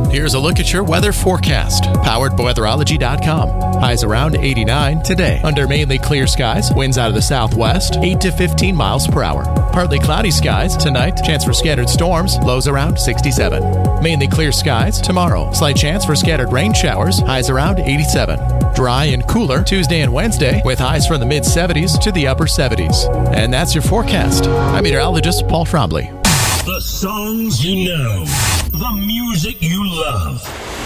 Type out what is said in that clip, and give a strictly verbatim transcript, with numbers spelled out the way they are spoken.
Here's a look at your weather forecast, powered by weatherology dot com. Highs around eighty-nine today. Under mainly clear skies, winds out of the southwest, eight to fifteen miles per hour. Partly cloudy skies tonight, chance for scattered storms, lows around sixty-seven. Mainly clear skies tomorrow, slight chance for scattered rain showers, highs around eighty-seven. Dry and cooler Tuesday and Wednesday, with highs from the mid seventies to the upper seventies. And that's your forecast. I'm meteorologist Paul Trombley. The songs you know, the music you love.